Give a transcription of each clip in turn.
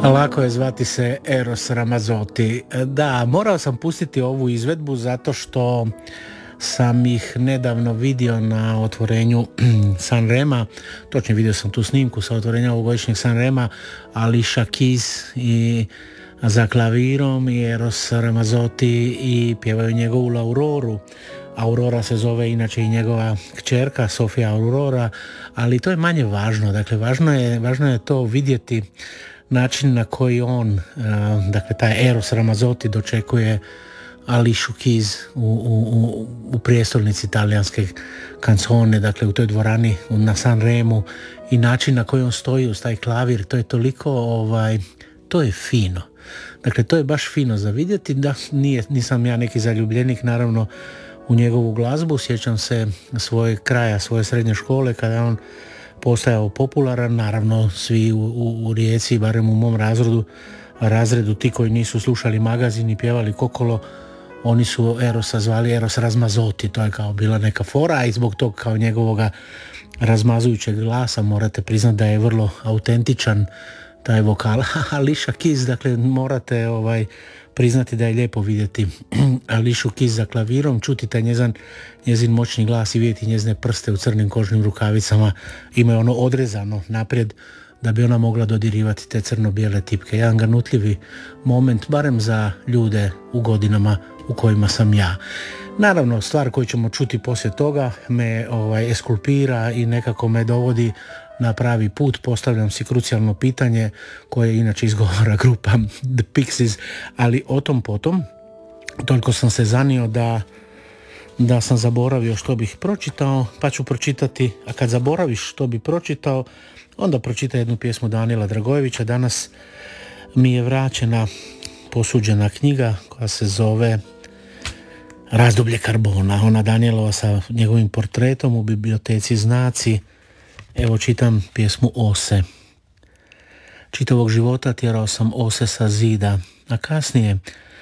Lako je zvati se Eros Ramazzotti. Da, morao sam pustiti ovu izvedbu zato što sam ih nedavno vidio na otvorenju Sanrema, točnije vidio sam tu snimku sa otvorenja ovogodišnjeg Sanrema, Alicia Keys i za klavirom i Eros Ramazzotti i pjevaju njegovu Auroru. Aurora se zove inače i njegova kćerka Sofia Aurora, ali to je manje važno. Dakle, važno je to vidjeti način na koji on, dakle taj Eros Ramazzotti dočekuje Alicia Keys u prijestolnici talijanske kancone, dakle u toj dvorani na Sanremu, i način na koji on stoji uz taj klavir, to je toliko, to je fino. Dakle, to je baš fino za vidjeti. Da, nisam ja neki zaljubljenik naravno u njegovu glazbu, sjećam se svoje srednje škole kada je on postajao popularan, naravno svi u Rijeci, barem u mom razredu, ti koji nisu slušali magazin i pjevali kokolo, oni su Erosa zvali Eros Ramazzotti, to je kao bila neka fora, i zbog tog kao njegovoga razmazujućeg glasa morate priznati da je vrlo autentičan taj vokal. Alicia Keys, dakle morate priznati da je lijepo vidjeti Alicia Keys za klavirom, čuti taj njezin moćni glas i vidjeti njezine prste u crnim kožnim rukavicama. Ima ono odrezano naprijed da bi ona mogla dodirivati te crno-bijele tipke. Jedan ganutljivi moment, barem za ljude u godinama u kojima sam ja. Naravno, stvar koju ćemo čuti poslije toga me eskulpira i nekako me dovodi na pravi put. Postavljam si krucijalno pitanje koje inače izgovara grupa The Pixies, ali o tom potom. Toliko sam se zanio da sam zaboravio što bih pročitao, pa ću pročitati, a kad zaboraviš što bi pročitao, onda pročitaj jednu pjesmu Danila Dragojevića. Danas mi je vraćena posuđena knjiga koja se zove Razdoblje karbona, ona Danielova sa njegovim portretom u biblioteci Znaci. Evo čitam pjesmu Ose. Čitavog života tjerao sam ose sa zida, a kasnije,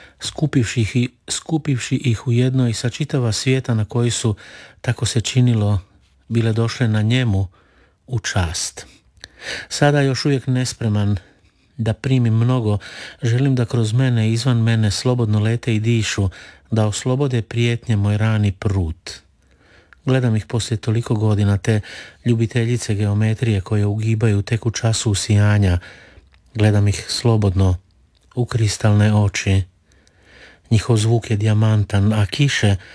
skupivši ih u jedno i sa čitava svijeta na koji su, tako se činilo, bile došle na njemu u čast. Sada još uvijek nespreman da primim mnogo, želim da kroz mene i izvan mene slobodno lete i dišu, da oslobode prijetnje moj rani prut. Gledam ih poslije toliko godina, te ljubiteljice geometrije koje ugibaju tek u času usijanja. Gledam ih slobodno u kristalne oči. Njihov zvuk je dijamantan, a kiše